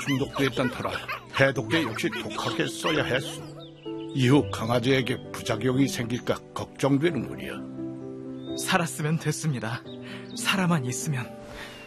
중독되었던 터라 해독제 역시 독하게 써야 했소. 이후 강아지에게 부작용이 생길까 걱정되는군요. 살았으면 됐습니다. 살아만 있으면.